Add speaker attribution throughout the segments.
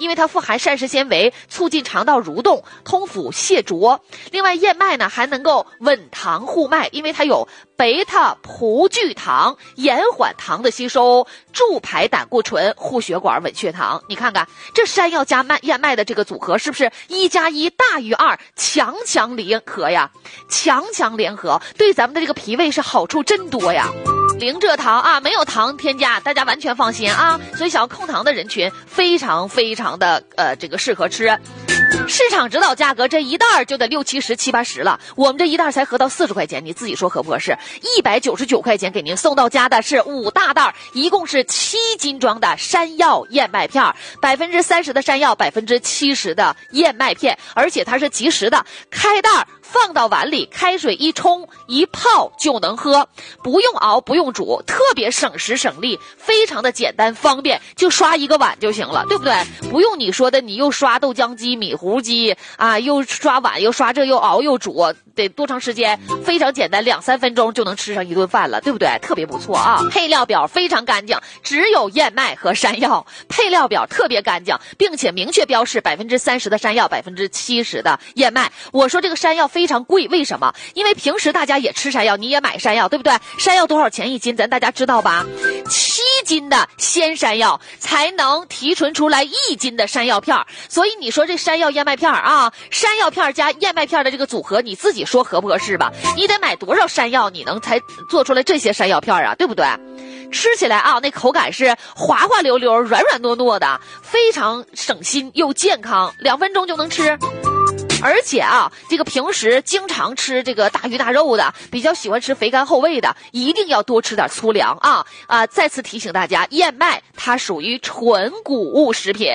Speaker 1: 因为它富含膳食纤维，促进肠道蠕动，通腑泻浊。另外燕麦呢还能够稳糖护脉，因为它有贝塔葡聚糖，延缓糖的吸收，助排胆固醇，护血管，稳血糖。你看看这山药加燕麦的这个组合，是不是1+1大于2，强强联合呀？强强联合对咱们的这个脾胃是好处真多呀。零蔗糖啊，没有糖添加，大家完全放心啊。所以想要控糖的人群非常非常的这个适合吃。市场指导价格这一袋就得60、70、70、80了，我们这一袋才合到40块钱，你自己说合不合适？199块钱给您送到家的是5大袋，一共是7斤装的山药燕麦片，30%的山药，70%的燕麦片，而且它是即食的，开袋放到碗里，开水一冲一泡就能喝，不用熬不用煮，特别省时省力，非常的简单方便，就刷一个碗就行了，对不对？不用你说的你又刷豆浆机、米糊机啊，又刷碗又刷这又熬又煮，得多长时间？非常简单，2、3分钟就能吃上一顿饭了，对不对？特别不错啊！配料表非常干净，只有燕麦和山药，配料表特别干净，并且明确标示30%的山药，70%的燕麦。我说这个山药非常贵，为什么？因为平时大家也吃山药，你也买山药，对不对？山药多少钱一斤？咱大家知道吧？7斤的鲜山药才能提纯出来1斤的山药片，所以你说这山药燕麦片啊，山药片加燕麦片的这个组合，你自己说合不合适吧？你得买多少山药你能才做出来这些山药片啊，对不对？吃起来啊，那口感是滑滑溜溜、软软糯糯的，非常省心又健康，2分钟就能吃。而且啊，这个平时经常吃这个大鱼大肉的，比较喜欢吃肥甘厚味的，一定要多吃点粗粮啊！再次提醒大家，燕麦它属于纯谷物食品，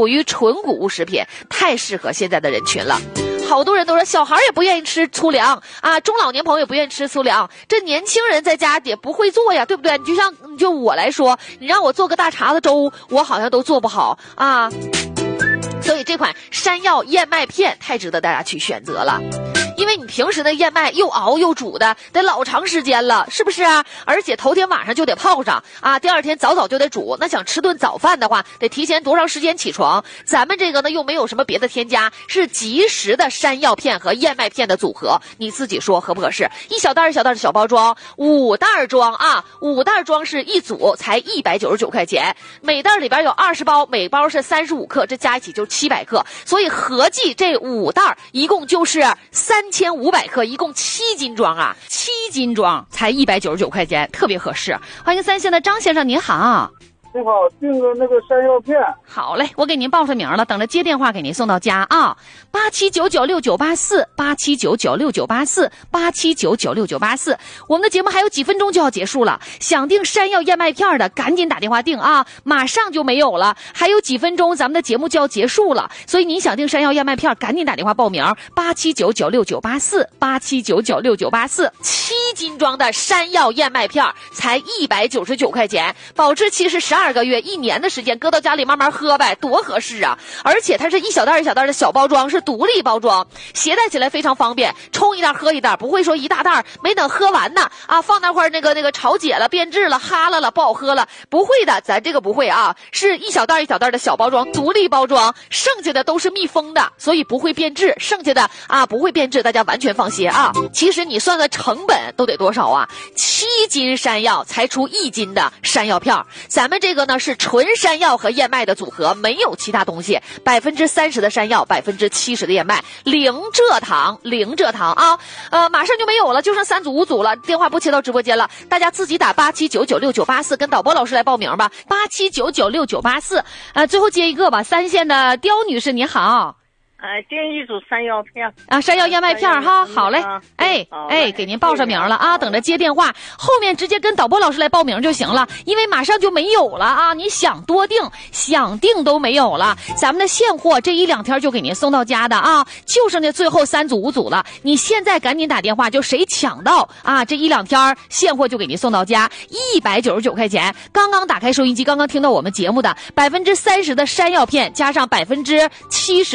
Speaker 1: 太适合现在的人群了。好多人都说小孩也不愿意吃粗粮啊，中老年朋友也不愿意吃粗粮，这年轻人在家也不会做呀，对不对？就我来说，你让我做个大碴子粥，我好像都做不好啊。所以这款山药燕麦片太值得大家去选择了。因为你平时的燕麦又熬又煮的得老长时间了，是不是啊？而且头天晚上就得泡上啊，第二天早早就得煮。那想吃顿早饭的话，得提前多长时间起床？咱们这个呢又没有什么别的添加，是即食的山药片和燕麦片的组合，你自己说合不合适？一小袋一小袋的小包装，5袋装啊，5袋装是一组，才199块钱，每袋里边有20包，每包是35克，这加一起就700克，所以合计这5袋一共就是3500克，一共7斤装啊，7斤装才199块钱，特别合适。欢迎3线的张先生，您好。
Speaker 2: 你好，订个那个山药片。
Speaker 1: 好嘞，我给您报上名了，等着接电话给您送到家啊。87996984，87996984，87996984。我们的节目还有几分钟就要结束了，想订山药燕麦片的赶紧打电话订啊，马上就没有了，还有几分钟咱们的节目就要结束了，所以您想订山药燕麦片赶紧打电话报名，87996984，87996984。7斤装的山药燕麦片才199块钱，保质期是12个月，1年的时间，搁到家里慢慢喝呗，多合适啊！而且它是一小袋一小袋的小包装，是独立包装，携带起来非常方便，冲一袋喝一袋，不会说一大袋没等喝完呢啊，放那块那个潮解了、变质了、哈了不好喝了，不会的，咱这个不会啊，是一小袋一小袋的小包装，独立包装，剩下的都是密封的，所以不会变质，剩下的啊不会变质，大家完全放心啊。其实你算个成本都得多少啊？7斤山药才出1斤的山药片，咱们这个呢是纯山药和燕麦的组合，没有其他东西，30%的山药，70%的燕麦，零蔗糖啊，马上就没有了，就剩3组5组了，电话不切到直播间了，大家自己打87996984跟导播老师来报名吧，87996984，最后接一个吧，3线的刁女士你好。
Speaker 3: 订一组山药片
Speaker 1: 啊，山药燕麦片哈，好嘞，给您报上名了啊，等着接电话，后面直接跟导播老师来报名就行了，因为马上就没有了啊，你想多订想订都没有了，咱们的现货这1-2天就给您送到家的啊，就剩下最后3组5组了，你现在赶紧打电话，就谁抢到啊，这1-2天现货就给您送到家，199块钱。刚刚打开收音机，刚刚听到我们节目的30%的山药片加上70%的燕麦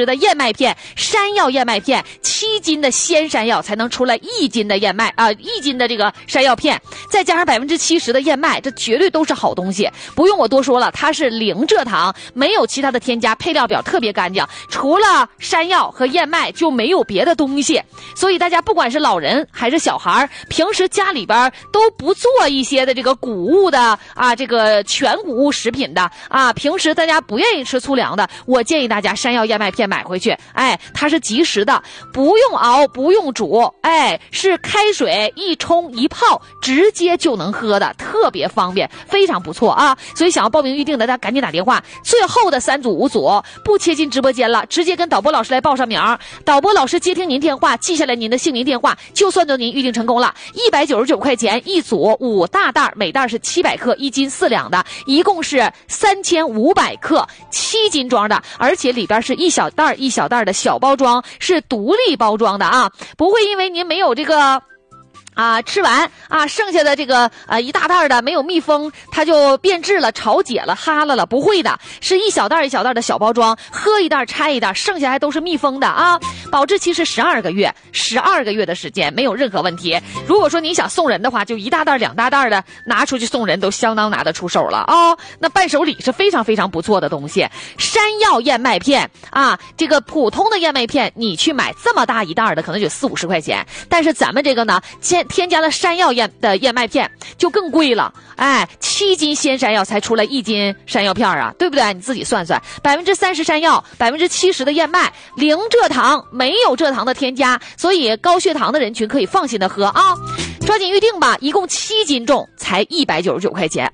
Speaker 1: 麦片、山药燕麦片，7斤的鲜山药才能出来1斤的燕麦1斤的这个山药片，再加上70%的燕麦，这绝对都是好东西，不用我多说了，它是零蔗糖，没有其他的添加，配料表特别干净，除了山药和燕麦就没有别的东西。所以大家不管是老人还是小孩，平时家里边都不做一些的这个谷物的这个全谷物食品的平时大家不愿意吃粗粮的，我建议大家山药燕麦片买回去，它是即食的，不用熬不用煮，是开水一冲一泡直接就能喝的，特别方便，非常不错啊！所以想要报名预定的大家赶紧打电话，最后的3组5组不切进直播间了，直接跟导播老师来报上名，导播老师接听您电话，记下来您的姓名电话，就算得您预定成功了。199块钱一组5大袋，每袋是700克，1斤4两的，一共是3500克，7斤装的，而且里边是一小袋一小袋的小包装，是独立包装的不会因为您没有这个吃完剩下的这个一大袋的没有密封，它就变质了、潮解了、哈了，不会的，是一小袋一小袋的小包装，喝一袋拆一袋，剩下还都是密封的保质期是12个月，12个月的时间没有任何问题。如果说你想送人的话，就一大袋2大袋的拿出去送人都相当拿得出手了那伴手礼是非常非常不错的东西。山药燕麦片这个普通的燕麦片你去买这么大一袋的可能就40-50块钱，但是咱们这个呢添加了山药燕麦片就更贵了，7斤鲜山药才出来1斤山药片对不对？你自己算算，30%山药，70%的燕麦，零蔗糖，没有蔗糖的添加，所以高血糖的人群可以放心的喝抓紧预定吧，一共7斤重，才199块钱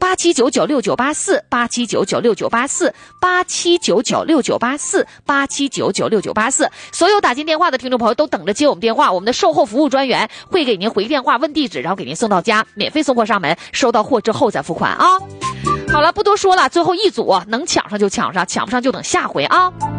Speaker 1: 87996984，87996984，87996984，所有打进电话的听众朋友都等着接我们电话，我们的售后服务专员会给您回电话问地址，然后给您送到家，免费送货上门，收到货之后再付款好了，不多说了，最后一组能抢上就抢上，抢不上就等下回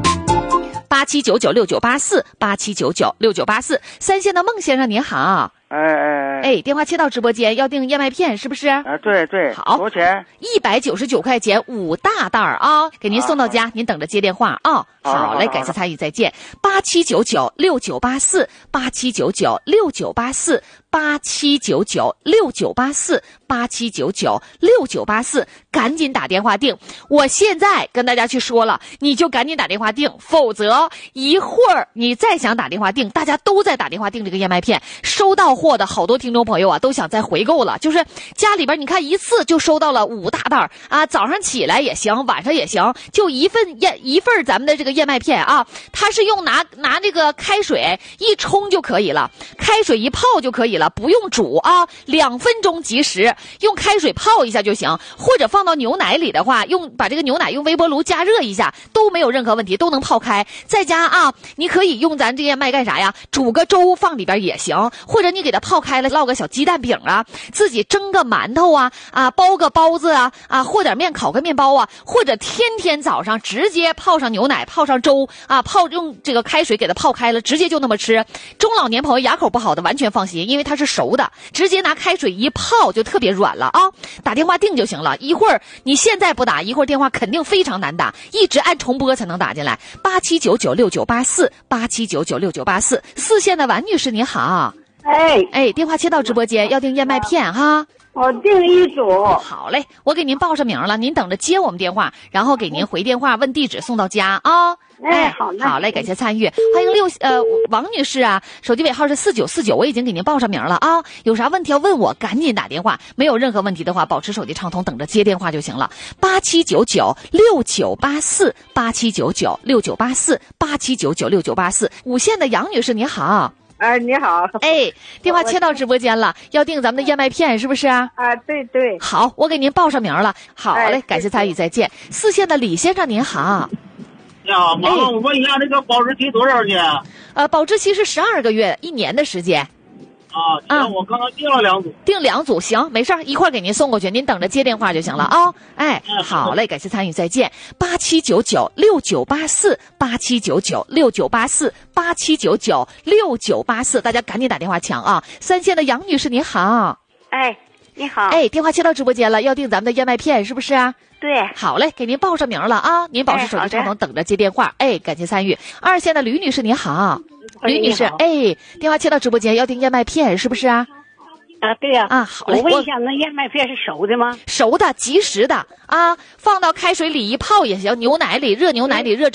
Speaker 1: 87996984，87996984，三线的孟先生您好。电话切到直播间，要订燕麦片是不是？
Speaker 2: 对。
Speaker 1: 好，
Speaker 2: 多少钱
Speaker 1: ？199块钱5大袋给您送到家，您等着接电话好嘞，感谢参与，再见。87996984，87996984，87996984，赶紧打电话订。我现在跟大家去说了，你就赶紧打电话订，否则一会儿你再想打电话订，大家都在打电话订这个燕麦片，收到货的好多听众朋友都想再回购了，就是家里边你看一次就收到了5大袋早上起来也行，晚上也行，就一份咱们的这个燕麦片它是用拿这个开水一冲就可以了，开水一泡就可以了，不用煮2分钟即食，用开水泡一下就行，或者放到牛奶里的话，把这个牛奶用微波炉加热一下都没有任何问题，都能泡开。再加你可以用咱这燕麦干啥呀？煮个粥放里边也行，或者你给它泡开了，烙个小鸡蛋饼自己蒸个馒头包个包子和点面烤个面包或者天早上直接泡上牛奶，泡上粥用这个开水给它泡开了，直接就那么吃。中老年朋友牙口不好的完全放心，因为它是熟的，直接拿开水一泡就特别软了打电话订就行了，一会儿你现在不打，一会儿电话肯定非常难打，一直按重播才能打进来。87996984，87996984，四线的王女士您好。电话切到直播间，要订燕麦片
Speaker 3: 我订一组。
Speaker 1: 好嘞，我给您报上名了，您等着接我们电话，然后给您回电话问地址送到家好嘞，感谢参与，欢迎王女士手机尾号是4949，我已经给您报上名了有啥问题要问我，赶紧打电话，没有任何问题的话，保持手机畅通，等着接电话就行了。87996984，87996984，87996984，五线的杨女士你好。
Speaker 3: 你好。
Speaker 1: 电话切到直播间了，要订咱们的燕麦片是不是
Speaker 3: 对。
Speaker 1: 好，我给您报上名了。好嘞，感谢参与，再见。四线的李先生您好。
Speaker 2: 你好，麻烦我问一下这个保质期多少天？
Speaker 1: 保质期是12个月，1年的时间。
Speaker 2: 行，我刚刚订了2组。
Speaker 1: 订2组，行，没事儿，一块儿给您送过去，您等着接电话就行了好嘞，感谢参与，再见。87996984，87996984，87996984，大家赶紧打电话抢三线的杨女士你好。
Speaker 4: 你好。
Speaker 1: 哎，电话接到直播间了，要订咱们的燕麦片是不是啊？
Speaker 4: 对。
Speaker 1: 好嘞，给您报上名了啊！您保持手机畅通，等着接电话。哎，感谢参与。2线的吕女士您好，吕女士，哎，电话接到直播间要订燕麦片是不是啊？
Speaker 4: 啊，对呀。
Speaker 1: 啊，好嘞。
Speaker 4: 我问一下，那燕麦片是熟的吗？
Speaker 1: 熟的，即食的啊，放到开水里一泡也行，牛奶里，热牛奶里，热粥